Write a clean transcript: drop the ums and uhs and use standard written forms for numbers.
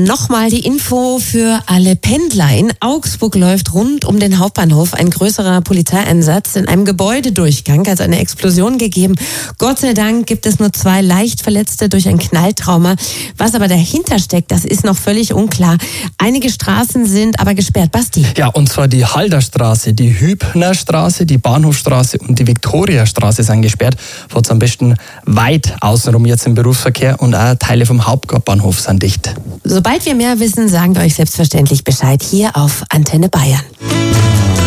Nochmal die Info für alle Pendler. In Augsburg läuft rund um den Hauptbahnhof ein größerer Polizeieinsatz in einem Gebäudedurchgang, also eine Explosion gegeben. Gott sei Dank gibt es nur 2 leicht Verletzte durch ein Knalltrauma. Was aber dahinter steckt, das ist noch völlig unklar. Einige Straßen sind aber gesperrt. Basti? Ja, und zwar die Halderstraße, die Hübnerstraße, die Bahnhofstraße und die Viktoriastraße sind gesperrt. Fahrt's am besten weit außenrum jetzt im Berufsverkehr und auch Teile vom Hauptbahnhof sind dicht. Sobald wir mehr wissen, sagen wir euch selbstverständlich Bescheid hier auf Antenne Bayern.